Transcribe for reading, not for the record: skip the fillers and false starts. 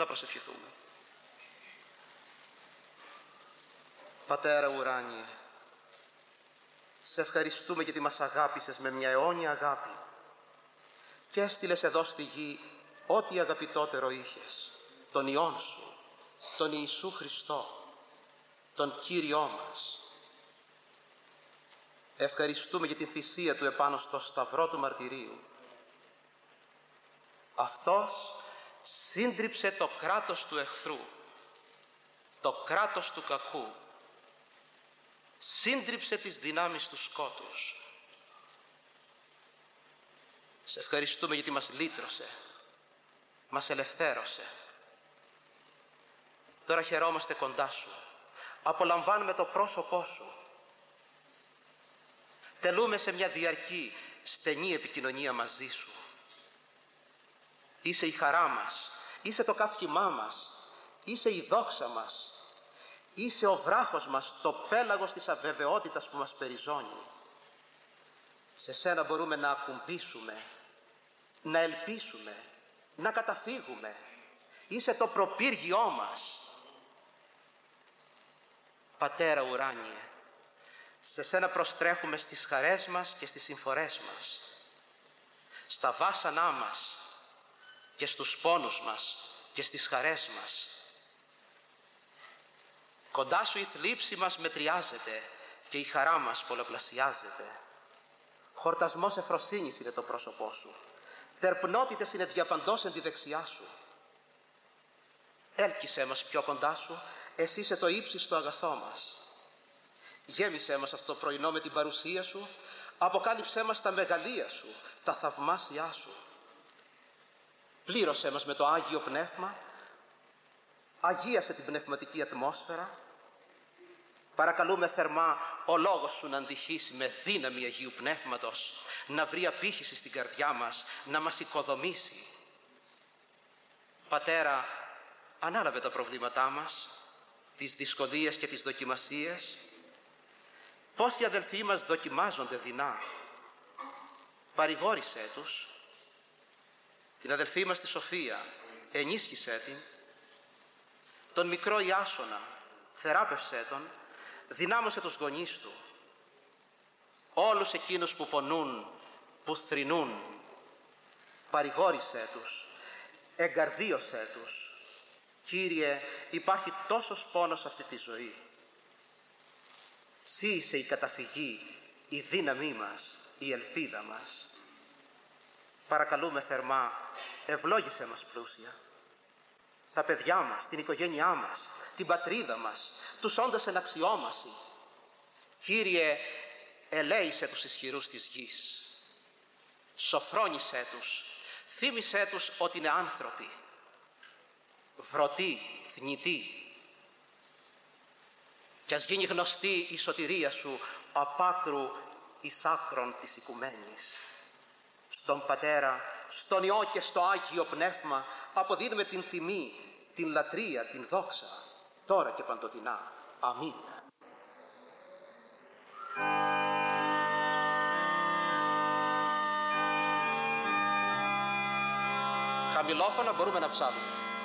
Να προσευχηθούμε. Πατέρα ουράνιε, σε ευχαριστούμε γιατί μας αγάπησες με μια αιώνια αγάπη και έστειλες εδώ στη γη ό,τι αγαπητότερο είχες, τον Υιόν Σου, τον Ιησού Χριστό, τον Κύριό μας. Ευχαριστούμε για την θυσία Του επάνω στο σταυρό του μαρτυρίου. Αυτός σύντριψε το κράτος του εχθρού, το κράτος του κακού, σύντριψε τις δυνάμεις του σκότους. Σε ευχαριστούμε γιατί μας λύτρωσε, μας ελευθέρωσε. Τώρα χαιρόμαστε κοντά Σου, απολαμβάνουμε το πρόσωπό Σου. Τελούμε σε μια διαρκή, στενή επικοινωνία μαζί Σου. Είσαι η χαρά μας, είσαι το καύχημά μας, είσαι η δόξα μας, είσαι ο βράχος μας, το πέλαγος της αβεβαιότητας που μας περιζώνει. Σε Σένα μπορούμε να ακουμπήσουμε, να ελπίσουμε, να καταφύγουμε. Είσαι το προπύργιό μας. Πατέρα ουράνιε, σε Σένα προστρέχουμε στις χαρές μας και στις συμφορές μας, στα βάσανά μας και στους πόνους μας και στις χαρές μας. Κοντά Σου η θλίψη μας μετριάζεται και η χαρά μας πολλαπλασιάζεται. Χορτασμός ευφροσύνης είναι το πρόσωπό Σου, τερπνότητες είναι διαπαντός εν τη δεξιά Σου. Έλκυσέ μας πιο κοντά Σου, Εσύ είσαι το ύψιστο αγαθό μας. Γέμισέ μας αυτό το πρωινό με την παρουσία Σου, αποκάλυψέ μας τα μεγαλεία Σου, τα θαυμάσια Σου. Πλήρωσέ μας με το Άγιο Πνεύμα, αγίασε την πνευματική ατμόσφαιρα. Παρακαλούμε θερμά ο Λόγος Σου να αντυχήσει με δύναμη Αγίου Πνεύματος, να βρει απήχηση στην καρδιά μας, να μας οικοδομήσει. Πατέρα, ανάλαβε τα προβλήματά μας, τις δυσκολίες και τις δοκιμασίες. Πόσοι αδελφοί μας δοκιμάζονται δεινά, παρηγόρησέ τους. Την αδελφή μας τη Σοφία, ενίσχυσέ την. Τον μικρό Ιάσονα, θεράπευσέ τον, δυνάμωσε τους γονείς του. Όλους εκείνους που πονούν, που θρηνούν, παρηγόρησέ τους, εγκαρδίωσέ τους. Κύριε, υπάρχει τόσος πόνος σε αυτή τη ζωή. Συ είσαι η καταφυγή, η δύναμή μας, η ελπίδα μας. Παρακαλούμε θερμά, ευλόγησέ μας πλούσια. Τα παιδιά μας, την οικογένειά μας, την πατρίδα μας, τους όντας εν αξιόμαση. Κύριε, ελέησε τους ισχυρούς της γης. Σοφρόνησέ τους, θύμισέ τους ότι είναι άνθρωποι. Βρωτοί, θνητοί. Κι ας γίνει γνωστή η σωτηρία Σου απ' άκρου εις άκρον της οικουμένης. Στον Πατέρα, στον Υιό και στο Άγιο Πνεύμα αποδίδουμε την τιμή, την λατρεία, την δόξα, τώρα και παντοτινά. Αμήν. Χαμηλόφωνα μπορούμε να ψάλουμε.